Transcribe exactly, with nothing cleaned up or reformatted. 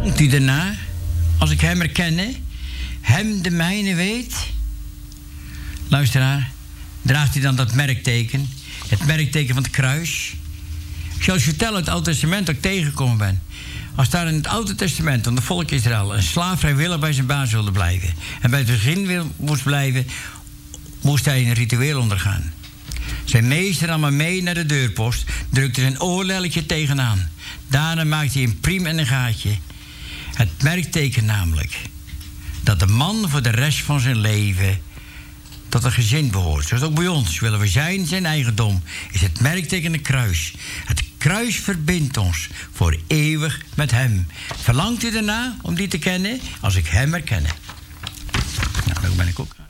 Komt u daarna, als ik hem herkenne, hem de mijne weet? Luisteraar, draagt u dan dat merkteken, het merkteken van het kruis? Ik zal je vertellen uit het Oude Testament dat ik tegengekomen ben. Als daar in het Oude Testament van het volk Israël een slaaf vrijwillig bij zijn baas wilde blijven en bij het gezin wil, moest blijven, moest hij een ritueel ondergaan. Zijn meester nam hem mee naar de deurpost, drukte zijn oorlelletje tegenaan. Daarna maakte hij een priem en een gaatje. Het merkteken namelijk dat de man voor de rest van zijn leven tot een gezin behoort. Zoals ook bij ons. Willen we zijn, zijn eigendom, is het merkteken een kruis. Het kruis verbindt ons voor eeuwig met hem. Verlangt u erna om die te kennen? Als ik hem herken. Nou, dat ben ik ook.